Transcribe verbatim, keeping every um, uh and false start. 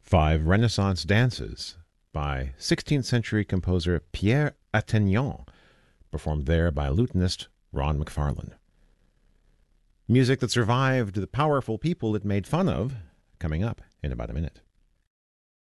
Five Renaissance Dances by sixteenth century composer Pierre Attignan, performed there by lutenist Ron McFarlane. Music that survived the powerful people it made fun of, coming up in about a minute.